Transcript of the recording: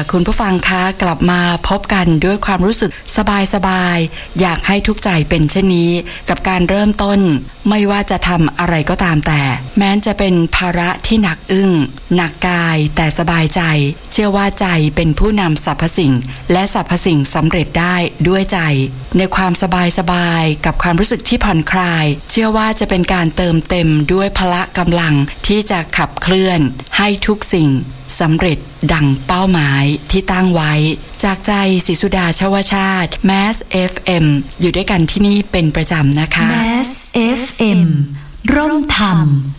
คุณผู้ฟังคะกลับมาพบกันด้วยความรู้สึกสบายๆอยากให้ทุกใจเป็นเช่นนี้กับการเริ่มต้นไม่ว่าจะทำอะไรก็ตามแต่แม้จะเป็นภาระที่หนักอึ้งหนักกายแต่สบายใจเชื่อว่าใจเป็นผู้นำสรรพสิ่งและสรรพสิ่งสำเร็จได้ด้วยใจในความสบายๆกับความรู้สึกที่ผ่อนคลายเชื่อว่าจะเป็นการเติมเต็มด้วยพละกำลังที่จะขับเคลื่อนให้ทุกสิ่งสำเร็จดังเป้าหมายที่ตั้งไว้จากใจศรีสุดาชวชาติ Mass FM อยู่ด้วยกันที่นี่เป็นประจำนะคะ Mass FM ร่มธรรม